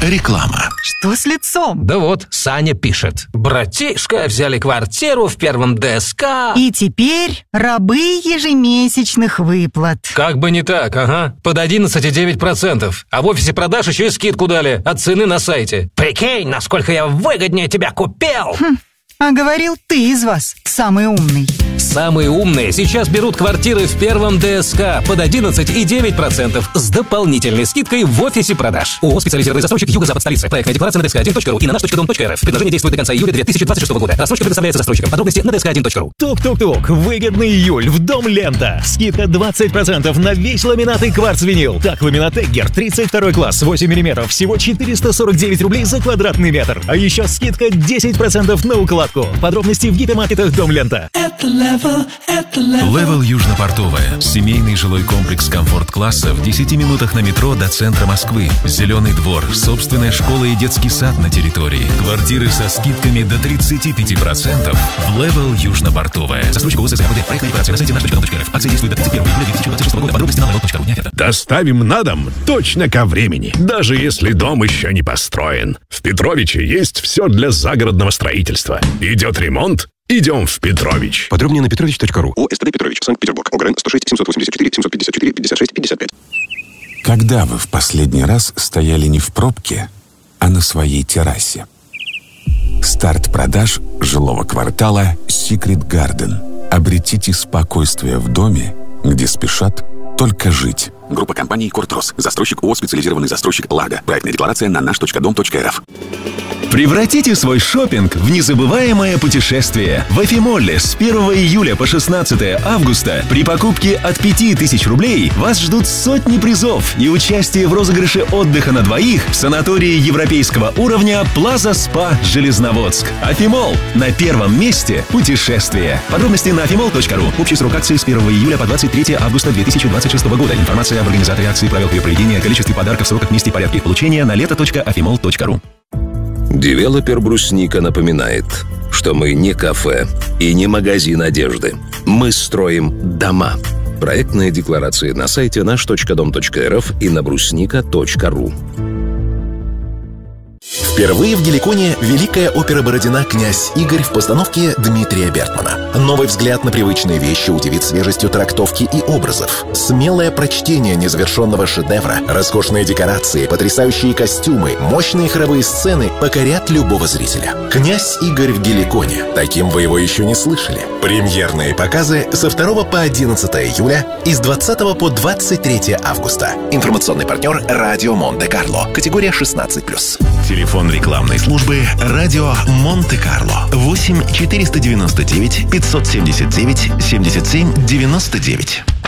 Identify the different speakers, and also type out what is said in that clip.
Speaker 1: Реклама.
Speaker 2: Что с лицом?
Speaker 3: Да вот, Саня пишет. Братишка, взяли квартиру в первом ДСК.
Speaker 2: И теперь рабы ежемесячных выплат.
Speaker 3: Как бы не так, ага. Под 11,9%. А в офисе продаж еще и скидку дали от цены на сайте. Прикинь, насколько я выгоднее тебя купил.
Speaker 2: А говорил, ты из вас самый умный.
Speaker 3: Самые умные сейчас берут квартиры в первом ДСК под 11,9% с дополнительной скидкой в офисе продаж. ООО «Специализированный застройщик Юго-Запад столицы». Проектная декларация на dsk1.ru и на nаш.dom.rf. Предложение действует до конца июля 2026 года. Рассрочка предоставляется застройщикам. Подробности на dsk1.ru.
Speaker 4: Тук-тук-тук. Выгодный июль в Дом Лента. Скидка 20% на весь ламинат и кварцвинил. Так, ламинат Эггер 32 класс 8 мм. Всего 449 рублей за квадратный метр. А еще скидка 10% на укладку. Подробности в гипермаркетах Дом Лента.
Speaker 1: Левел Южно-Портовая. Семейный жилой комплекс комфорт-класса в 10 минутах на метро до центра Москвы. Зеленый двор, собственная школа и детский сад на территории. Квартиры со скидками до 35% в Левел Южно-Портовая. Застройщик ООО «ССР». Проектная декларация на сайте nаш.dom.rf. Акция действует до 31 июля 2026 года. Подробности на level.ru. Нет, это.
Speaker 5: Доставим на дом точно ко времени, даже если дом еще не построен. В Петровиче есть все для загородного строительства. Идет ремонт? Идем в Петрович.
Speaker 6: Подробнее на petrovich.ru.
Speaker 7: ОСТД Петрович, Санкт-Петербург. ОГРН 106 784 754 56 55.
Speaker 8: Когда вы в последний раз стояли не в пробке, а на своей террасе? Старт продаж жилого квартала Secret Garden. Обретите спокойствие в доме, где спешат только жить.
Speaker 9: Группа компаний «Кортрос». Застройщик ООО «Специализированный застройщик Лага». Проектная декларация на nаш.dom.rf.
Speaker 10: Превратите свой шопинг в незабываемое путешествие. В Эфимолле с 1 июля по 16 августа при покупке от 5000 рублей вас ждут сотни призов и участие в розыгрыше отдыха на двоих в санатории европейского уровня Плаза Спа Железноводск. Эфимолл. На первом месте путешествие. Подробности на efimall.ru. Общий срок акции с 1 июля по 23 августа 2026 года. Информация об организаторе акции, правил ее проведения, количестве подарков, сроках, месте и порядке их получения на leto.efimall.ru.
Speaker 11: Девелопер «Брусника» напоминает, что мы не кафе и не магазин одежды. Мы строим дома. Проектные декларации на сайте nаш.dom.rf и на brussnika.ru.
Speaker 12: Впервые в Геликоне Великая опера Бородина «Князь Игорь» в постановке Дмитрия Бертмана. Новый взгляд на привычные вещи удивит свежестью трактовки и образов. Смелое прочтение незавершенного шедевра, роскошные декорации, потрясающие костюмы, мощные хоровые сцены покорят любого зрителя. «Князь Игорь» в Геликоне. Таким вы его еще не слышали. Премьерные показы со 2 по 11 июля и с 20 по 23 августа. Информационный партнер «Радио Монте-Карло». Категория 16+.
Speaker 1: Телефон рекламной службы «Радио Монте-Карло». 8 499 579 77 99.